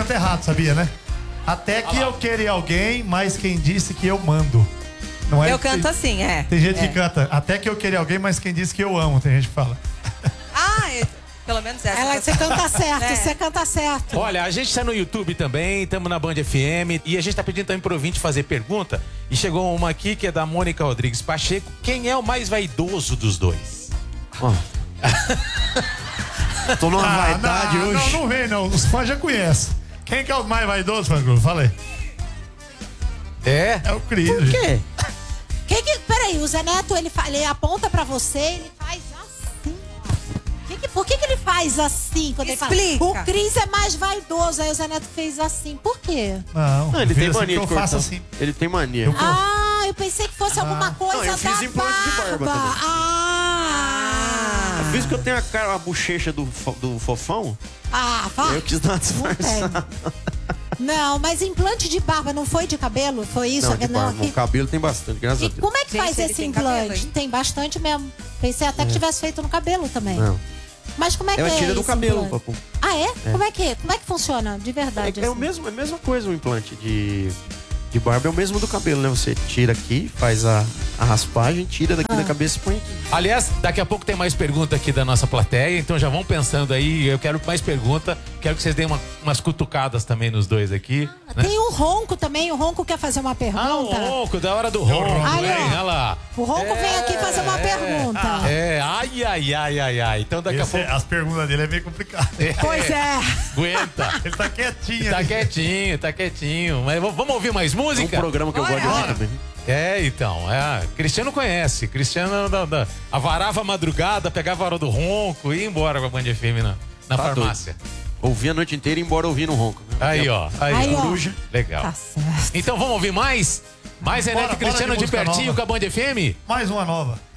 canta errado, sabia, né? Até que eu queria alguém, mas quem disse que eu mando. Não é? Eu canto assim, é. Tem gente que canta, até que eu queria alguém, mas quem disse que eu amo. Tem gente que fala. Pelo menos essa. Você canta certo, você canta certo. Olha, a gente tá no YouTube também, estamos na Band FM e a gente tá pedindo também pro ouvinte fazer pergunta. E chegou uma aqui que é da Mônica Rodrigues Pacheco. Quem é o mais vaidoso dos dois? Tô numa vaidade hoje. Não vem, não. Os fãs já conhecem. Quem que é o mais vaidoso, Fangru? Fala aí. É? É o Cris. Por quê? Peraí, o Zé Neto, ele aponta pra você, ele faz assim, ó. Por que ele faz assim quando Explica. ele fala? O Cris é mais vaidoso, aí o Zé Neto fez assim. Por quê? Não, Ele tem assim mania que de eu faço cortar. assim. Ele tem mania. Eu pensei que fosse alguma coisa Não, eu fiz da implante de barba barba. Por isso que eu tenho a bochecha do fofão. Vai. Eu quis dar uma disfarçada. Não, mas implante de barba não foi de cabelo? Foi isso? Não, de barba. O cabelo tem bastante, graças a E Deus. como é que faz Gente, esse ele tem cabelo, implante? hein? Tem bastante mesmo. Pensei até que tivesse feito no cabelo também. Não. Mas como é que Ela é tira do esse cabelo, implante? papo. Ah, é? Como é que funciona de verdade? É assim? a mesma coisa o implante de barba, é o mesmo do cabelo, né? Você tira aqui, faz a raspagem, tira daqui da cabeça e põe aqui. Aliás, daqui a pouco tem mais pergunta aqui da nossa plateia, então já vão pensando aí, eu quero mais pergunta, quero que vocês deem umas cutucadas também nos dois aqui. Né? Tem o Ronco também, o Ronco quer fazer uma pergunta. O Ronco, da hora do Ronco, Aí, hein? ó. Olha lá. O Ronco vem aqui fazer uma pergunta. Ai. Então daqui a pouco... As perguntas dele é meio complicadas. Pois é. Aguenta. Ele tá quietinho. Tá quietinho. Mas vamos ouvir mais É um música? programa que eu gosto de ouvir também. Cristiano conhece. Cristiano avarava a madrugada, pegava a hora do ronco e ia embora com a Band FM na farmácia. Ouvi a noite inteira e embora ouvindo um ronco. Aí, ó. Coruja. Legal. Tá certo. Então vamos ouvir mais? Mais Zé Neto e Cristiano de música pertinho nova. com a Band FM? Mais uma nova.